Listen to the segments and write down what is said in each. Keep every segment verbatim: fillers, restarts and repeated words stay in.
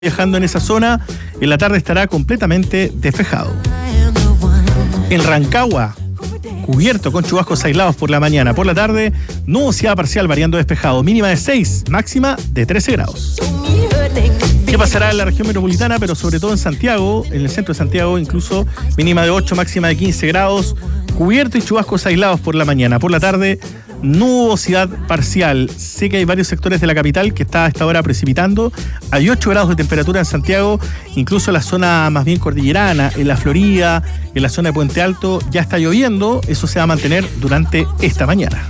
Viajando en esa zona, en la tarde estará completamente despejado. En Rancagua, cubierto con chubascos aislados por la mañana. Por la tarde, nubosidad parcial variando despejado. Mínima de seis, máxima de trece grados. ¿Qué pasará en la región metropolitana? Pero sobre todo en Santiago, en el centro de Santiago, incluso mínima de ocho, máxima de quince grados. Cubierto y chubascos aislados por la mañana. Por la tarde, nubosidad parcial. Sé que hay varios sectores de la capital que está a esta hora precipitando. Hay ocho grados de temperatura en Santiago, incluso en la zona más bien cordillerana, en la Florida, en la zona de Puente Alto, ya está lloviendo. Eso se va a mantener durante esta mañana.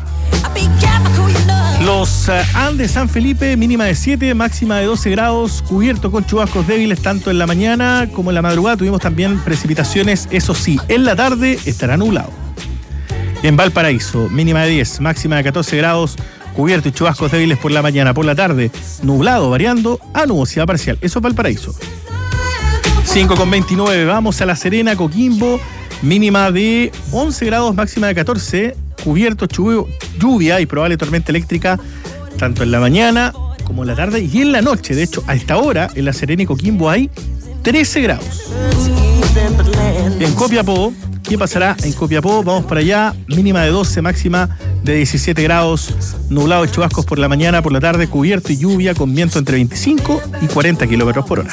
Los uh, Andes, San Felipe, mínima de siete, máxima de doce grados, cubierto con chubascos débiles tanto en la mañana como en la madrugada. Tuvimos también precipitaciones, eso sí, en la tarde estará nublado. En Valparaíso, mínima de diez, máxima de catorce grados, cubierto y chubascos débiles por la mañana. Por la tarde, nublado variando a nubosidad parcial. Eso es Valparaíso. cinco con veintinueve, vamos a La Serena, Coquimbo, mínima de once grados, máxima de catorce, cubierto, chuv- lluvia y probable tormenta eléctrica tanto en la mañana como en la tarde y en la noche. De hecho, a esta hora en La Serena y Coquimbo hay trece grados. En Copiapó, ¿qué pasará en Copiapó? Vamos para allá, mínima de doce, máxima de diecisiete grados, nublado y chubascos por la mañana, por la tarde cubierto y lluvia con viento entre veinticinco y cuarenta kilómetros por hora.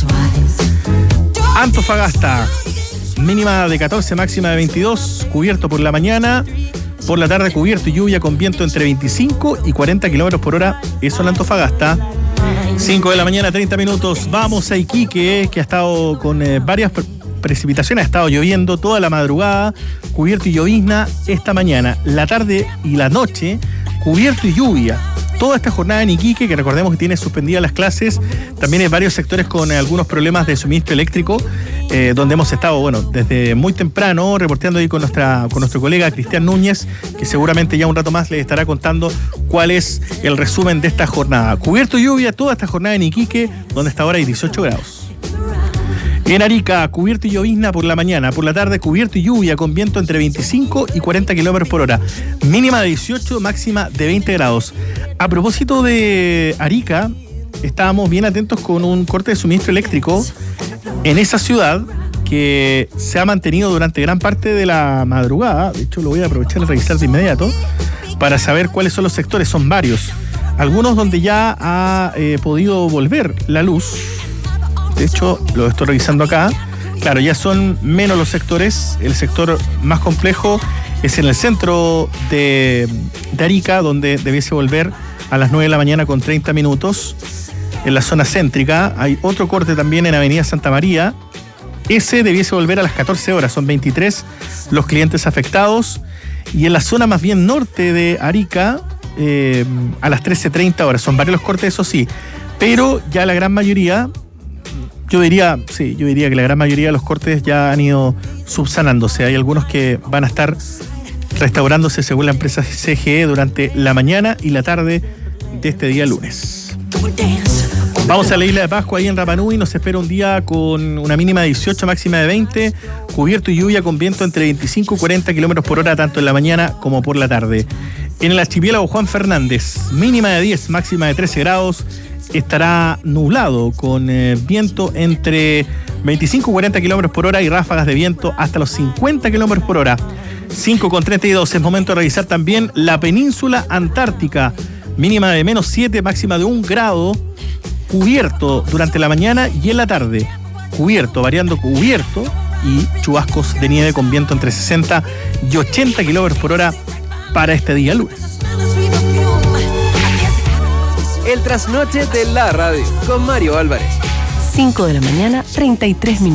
Antofagasta, mínima de catorce, máxima de veintidós, cubierto por la mañana, por la tarde cubierto y lluvia con viento entre veinticinco y cuarenta kilómetros por hora. Eso en Antofagasta. cinco de la mañana, treinta minutos. Vamos a Iquique, que ha estado con eh, varias pre- precipitaciones, ha estado lloviendo toda la madrugada, cubierto y llovizna esta mañana. La tarde y la noche, cubierto y lluvia. Toda esta jornada en Iquique, que recordemos que tiene suspendidas las clases, también hay varios sectores con eh, algunos problemas de suministro eléctrico, eh, donde hemos estado, bueno, desde muy temprano, reporteando ahí con nuestra con nuestro colega Cristian Núñez, que seguramente ya un rato más les estará contando cuál es el resumen de esta jornada. Cubierto y lluvia toda esta jornada en Iquique, donde hasta ahora hay dieciocho grados. En Arica, cubierto y llovizna por la mañana, por la tarde cubierto y lluvia con viento entre veinticinco y cuarenta kilómetros por hora, mínima de dieciocho, máxima de veinte grados. A propósito de Arica, estábamos bien atentos con un corte de suministro eléctrico en esa ciudad que se ha mantenido durante gran parte de la madrugada. De hecho, lo voy a aprovechar y revisar de inmediato para saber cuáles son los sectores. Son varios, algunos donde ya ha eh, podido volver la luz. De hecho, lo estoy revisando acá. Claro, ya son menos los sectores. El sector más complejo es en el centro de, de Arica, donde debiese volver a las nueve de la mañana con treinta minutos. En la zona céntrica hay otro corte también en Avenida Santa María. Ese debiese volver a las catorce horas. Son veintitrés los clientes afectados. Y en la zona más bien norte de Arica, eh, a las trece treinta horas. Son varios los cortes, eso sí. Pero ya la gran mayoría... Yo diría, sí, yo diría que la gran mayoría de los cortes ya han ido subsanándose. Hay algunos que van a estar restaurándose según la empresa C G E durante la mañana y la tarde de este día lunes. Vamos a la isla de Pascua, ahí en Rapa Nui. Nos espera un día con una mínima de dieciocho, máxima de veinte, cubierto y lluvia con viento entre veinticinco y cuarenta kilómetros por hora, tanto en la mañana como por la tarde. En el archipiélago Juan Fernández, mínima de diez, máxima de trece grados. Estará nublado con eh, viento entre veinticinco y cuarenta kilómetros por hora y ráfagas de viento hasta los cincuenta kilómetros por hora. cinco con treinta y dos. Es momento de revisar también la península antártica. Mínima de menos siete, máxima de un grado. Cubierto durante la mañana y en la tarde. Cubierto, variando cubierto y chubascos de nieve con viento entre sesenta y ochenta kilómetros por hora para este día lunes. El trasnoche de la radio con Mario Álvarez. cinco de la mañana, treinta y tres minutos.